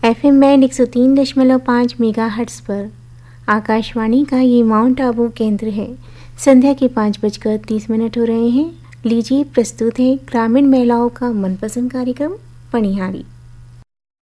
FM band 103.5 megahertz पर आकाशवाणी का ये माउंट आबू केंद्र है। संध्या के 5:30 हो रहे हैं। लीजिए प्रस्तुत है ग्रामीण महिलाओं का मनपसंद कार्यक्रम पनिहारी।